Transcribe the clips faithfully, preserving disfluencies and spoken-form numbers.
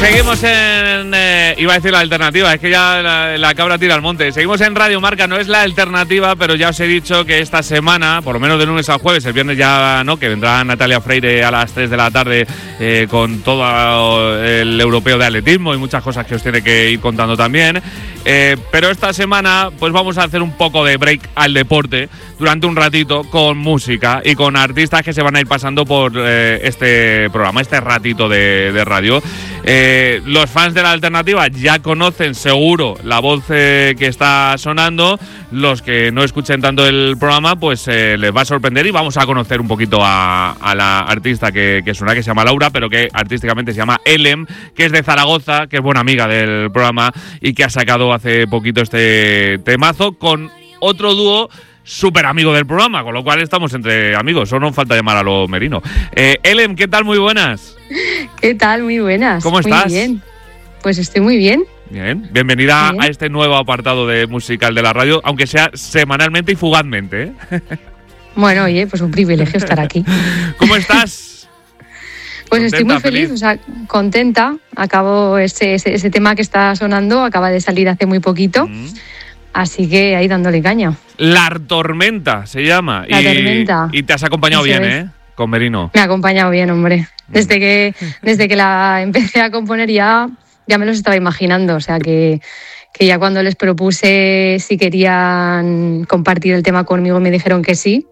Seguimos en... Eh, iba a decir la alternativa, es que ya la, la cabra tira al monte. Seguimos en Radio Marca, no es la alternativa, pero ya os he dicho que esta semana, por lo menos de lunes a jueves, el viernes ya no, que vendrá Natalia Freire a las tres de la tarde eh, con todo el europeo de atletismo y muchas cosas que os tiene que ir contando también. Eh, pero esta semana pues vamos a hacer un poco de break al deporte durante un ratito con música y con artistas que se van a ir pasando por eh, este programa, este ratito de, de radio. Eh, los fans de la alternativa ya conocen seguro la voz eh, que está sonando. Los que no escuchen tanto el programa pues eh, les va a sorprender y vamos a conocer un poquito a, a la artista que, que suena, que se llama Laura, pero que artísticamente se llama Elem, que es de Zaragoza, que es buena amiga del programa y que ha sacado hace poquito este temazo con otro dúo súper amigo del programa, con lo cual estamos entre amigos, solo nos falta llamar a lo Merino. Eh, Elem, ¿qué tal? Muy buenas. ¿Qué tal? Muy buenas. ¿Cómo estás? Muy bien. Pues estoy muy bien. Bien, bienvenida bien. a este nuevo apartado de musical de la radio, aunque sea semanalmente y fugazmente, ¿eh? Bueno, oye, pues un privilegio estar aquí. ¿Cómo estás? Pues ¿Contenta, estoy muy feliz, feliz? o sea, contenta. Acabo ese, ese, ese tema que está sonando, acaba de salir hace muy poquito. Mm. Así que ahí dándole caña. La Tormenta se llama. La y, Tormenta. Y te has acompañado Eso bien, es. ¿eh? Con Merino. Me ha acompañado bien, hombre. Desde que, desde que la empecé a componer ya, ya me los estaba imaginando. O sea que, que ya cuando les propuse si querían compartir el tema conmigo me dijeron que sí.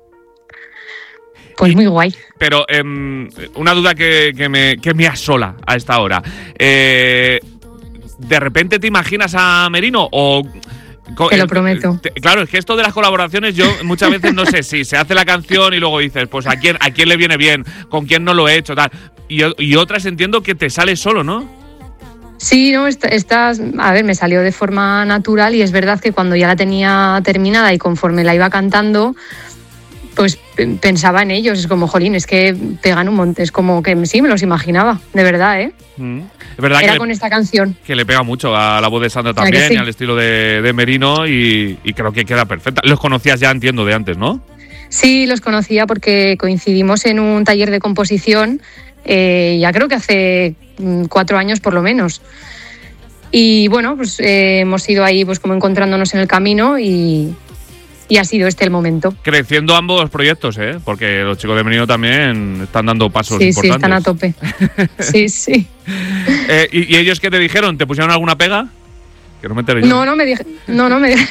Pues muy guay. Pero eh, una duda que, que, me, que me asola a esta hora. Eh, ¿De repente te imaginas a Merino o...? Te lo prometo. Claro, es que esto de las colaboraciones yo muchas veces no sé si se hace la canción y luego dices, pues a quién, a quién le viene bien, con quién no lo he hecho, tal. Y, y otras entiendo que te sale solo, ¿no? Sí, no, estás, a ver, me salió de forma natural y es verdad que cuando ya la tenía terminada y conforme la iba cantando, pues pensaba en ellos, es como, jolín, es que pegan un monte, es como que sí, me los imaginaba, de verdad, ¿eh? Mm. Es verdad Era que con le, esta canción. Que le pega mucho a la voz de Sandra también sí. Y al estilo de, de Merino y, y creo que queda perfecta. Los conocías ya, entiendo, de antes, ¿no? Sí, los conocía porque coincidimos en un taller de composición, eh, ya creo que hace cuatro años por lo menos. Y bueno, pues eh, hemos ido ahí pues como encontrándonos en el camino y... Y ha sido este el momento. Creciendo ambos proyectos, ¿eh? Porque los chicos de Merino también están dando pasos sí, importantes. Sí, están a tope. sí, sí. Eh, ¿y, ¿Y ellos qué te dijeron? ¿Te pusieron alguna pega? Que no me enteré yo. No, no me, dije, no, no me